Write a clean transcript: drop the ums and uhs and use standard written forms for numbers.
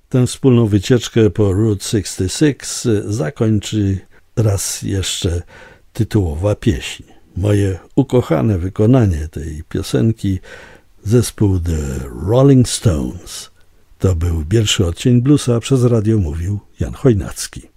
Tę wspólną wycieczkę po Route 66 zakończy raz jeszcze tytułowa pieśń. Moje ukochane wykonanie tej piosenki zespół The Rolling Stones. To był pierwszy odcień bluesa, przez radio mówił Jan Chojnacki.